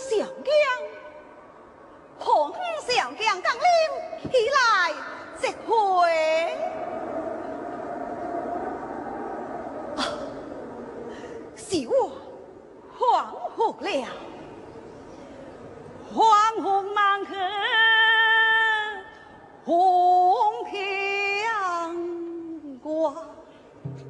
上将，红上将刚领起来，即回。是我恍惚了，恍惚忙去。